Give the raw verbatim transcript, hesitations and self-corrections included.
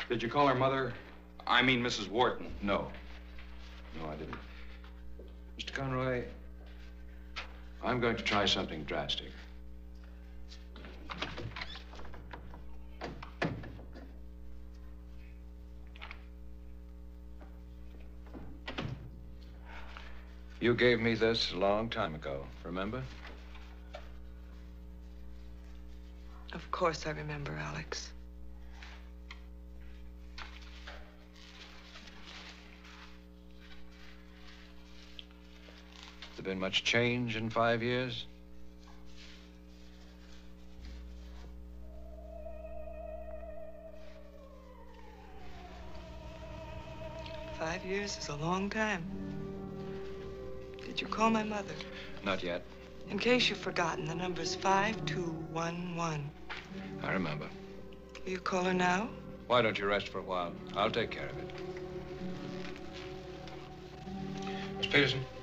Did you call her mother? I mean, Missus Wharton. No. No, I didn't. Mister Conroy, I'm going to try something drastic. You gave me this a long time ago, remember? Of course I remember, Alex. Has there been much change in five years? Five years is a long time. Did you call my mother? Not yet. In case you've forgotten, the number's five two one one. I remember. Will you call her now? Why don't you rest for a while? I'll take care of it. Miss Peterson?